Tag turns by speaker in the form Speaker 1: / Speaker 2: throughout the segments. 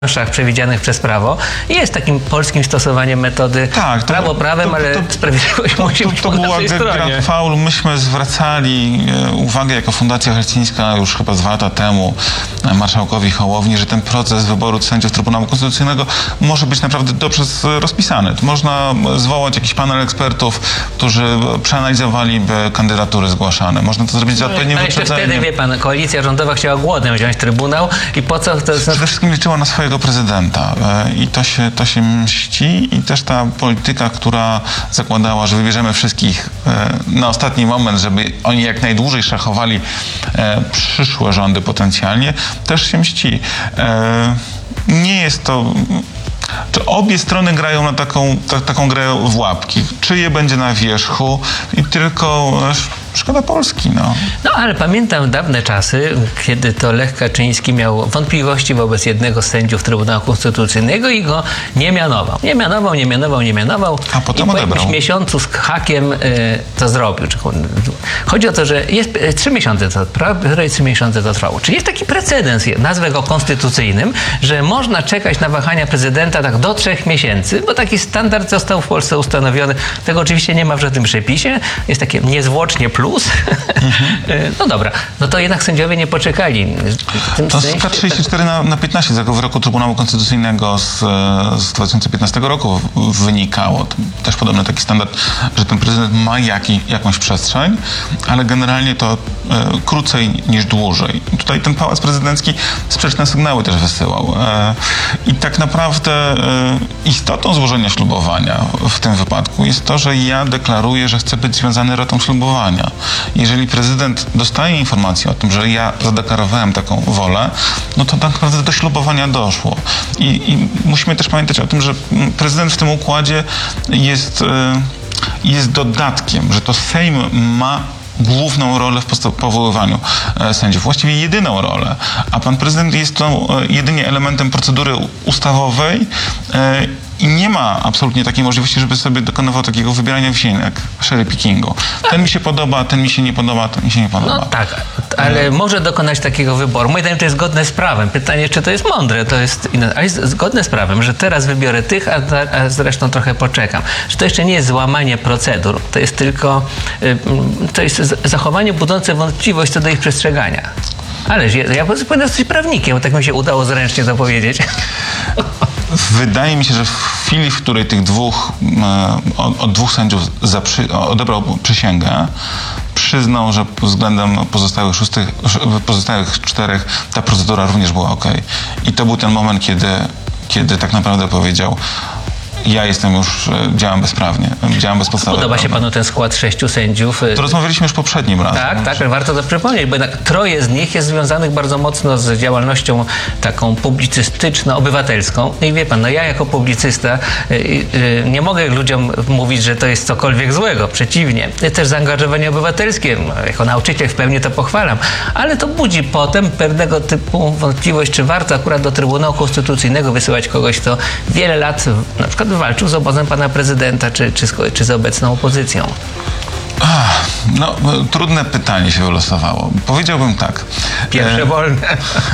Speaker 1: przewidzianych przez prawo. Jest takim polskim stosowaniem metody prawo prawem, ale sprawiedliwość musi być po naszej stronie.
Speaker 2: To była gra faul. Myśmy zwracali uwagę jako Fundacja Helsińska już chyba 2 lata temu marszałkowi Hołowni, że ten proces wyboru sędziów Trybunału Konstytucyjnego może być naprawdę dobrze rozpisany. Można zwołać jakiś panel ekspertów, którzy przeanalizowaliby kandydatury zgłaszane. Można to zrobić z odpowiednim wyprzedzeniem.
Speaker 1: Wtedy, wie pan, koalicja rządowa chciała głodem wziąć Trybunał i po co? To
Speaker 2: przede wszystkim liczyła na swojego prezydenta i to się mści i też ta polityka, która zakładała, że wybierzemy wszystkich na ostatni moment, żeby oni jak najdłużej szachowali przyszłe rządy potencjalnie, też się mści. Nie jest to... Czy obie strony grają na taką grę w łapki? Czyje będzie na wierzchu i tylko szkoda Polski, no.
Speaker 1: No, ale pamiętam dawne czasy, kiedy to Lech Kaczyński miał wątpliwości wobec jednego z sędziów Trybunału Konstytucyjnego i go nie mianował. Nie mianował.
Speaker 2: A potem
Speaker 1: i po
Speaker 2: odebrał.
Speaker 1: jakimś miesiącu z hakiem to zrobił. Chodzi o to, że jest 3 miesiące to prawie 3 miesiące to trwało. Czy jest taki precedens, nazwę go konstytucyjnym, że można czekać na wahania prezydenta tak do 3 miesięcy, bo taki standard został w Polsce ustanowiony. Tego oczywiście nie ma w żadnym przepisie. Jest takie niezwłocznie plus. No dobra, no to jednak sędziowie nie poczekali.
Speaker 2: To z K34 na 15 tego wyroku Trybunału Konstytucyjnego z 2015 roku wynikało. Też podobny taki standard, że ten prezydent ma jakąś przestrzeń, ale generalnie to krócej niż dłużej. Tutaj ten Pałac Prezydencki sprzeczne sygnały też wysyłał. I tak naprawdę istotą złożenia ślubowania w tym wypadku jest to, że ja deklaruję, że chcę być związany rotą ślubowania. Jeżeli prezydent dostaje informację o tym, że ja zadeklarowałem taką wolę, no to tak naprawdę do ślubowania doszło. I musimy też pamiętać o tym, że prezydent w tym układzie jest dodatkiem, że to Sejm ma główną rolę w powoływaniu sędziów, właściwie jedyną rolę, a pan prezydent jest to jedynie elementem procedury ustawowej i nie ma absolutnie takiej możliwości, żeby sobie dokonywał takiego wybierania wisinek, cherry pickingu. Ten mi się podoba, ten mi się nie podoba, ten mi się nie podoba.
Speaker 1: No tak, ale może dokonać takiego wyboru. Moim zdaniem to jest zgodne z prawem. Pytanie, czy to jest mądre, to jest inne. Ale jest zgodne z prawem, że teraz wybiorę tych, a zresztą trochę poczekam. Że to jeszcze nie jest złamanie procedur, to jest tylko to jest zachowanie budzące wątpliwość co do ich przestrzegania. Ależ ja powinien jesteś prawnikiem, bo tak mi się udało zręcznie to powiedzieć.
Speaker 2: Wydaje mi się, że w chwili, w której tych od 2 sędziów odebrał przysięgę, przyznał, że względem pozostałych 4 ta procedura również była okej. I to był ten moment, kiedy tak naprawdę powiedział: ja działam bezprawnie, działam bez podstawy.
Speaker 1: Podoba się panu ten skład 6 sędziów?
Speaker 2: To rozmawialiśmy już poprzednim razem.
Speaker 1: Tak, warto to przypomnieć, bo jednak 3 z nich jest związanych bardzo mocno z działalnością taką publicystyczno-obywatelską. I wie pan, no ja jako publicysta nie mogę ludziom mówić, że to jest cokolwiek złego. Przeciwnie. Jest też zaangażowanie obywatelskie. Jako nauczyciel w pełni to pochwalam. Ale to budzi potem pewnego typu wątpliwość, czy warto akurat do Trybunału Konstytucyjnego wysyłać kogoś, kto wiele lat na przykład walczył z obozem pana prezydenta, czy z obecną opozycją.
Speaker 2: No, trudne pytanie się wylosowało. Powiedziałbym tak.
Speaker 1: Pierwsze wolne.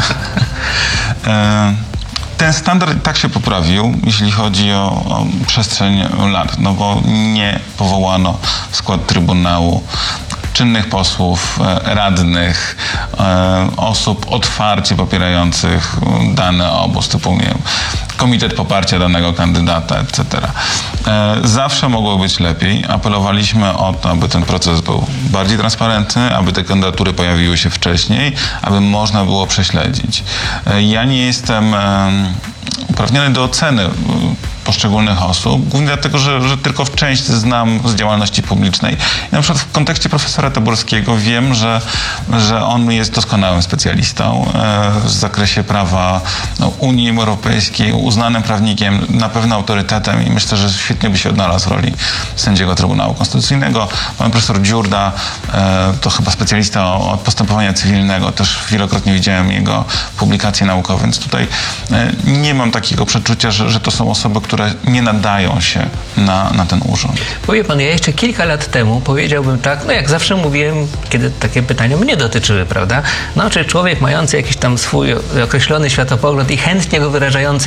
Speaker 2: Ten standard tak się poprawił, jeśli chodzi o przestrzeń lat, no bo nie powołano w skład Trybunału czynnych posłów, radnych, osób otwarcie popierających dany obóz, typu, nie wiem, komitet poparcia danego kandydata, etc. Zawsze mogło być lepiej. Apelowaliśmy o to, aby ten proces był bardziej transparentny, aby te kandydatury pojawiły się wcześniej, aby można było prześledzić. Ja nie jestem uprawniony do oceny poszczególnych osób, głównie dlatego, że tylko w część znam z działalności publicznej. I na przykład w kontekście profesora Taborskiego wiem, że on jest doskonałym specjalistą w zakresie prawa Unii Europejskiej, uznanym prawnikiem, na pewno autorytetem i myślę, że świetnie by się odnalazł w roli sędziego Trybunału Konstytucyjnego. Pan profesor Dziurda to chyba specjalista od postępowania cywilnego, też wielokrotnie widziałem jego publikacje naukowe, więc tutaj nie mam takiego przeczucia, że to są osoby, które które nie nadają się na ten urząd.
Speaker 1: Powie pan, ja jeszcze kilka lat temu powiedziałbym tak, no jak zawsze mówiłem, kiedy takie pytania mnie dotyczyły, prawda? No czy człowiek mający jakiś tam swój określony światopogląd i chętnie go wyrażający